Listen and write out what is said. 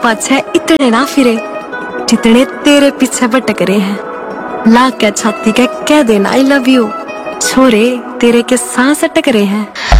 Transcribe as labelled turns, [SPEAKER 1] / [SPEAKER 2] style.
[SPEAKER 1] पाछे इतने ना फिरे जितने तेरे पीछे भटक रहे हैं। ला के छाती के कह देना आई लव यू, छोरे तेरे के सांस अटक रहे हैं।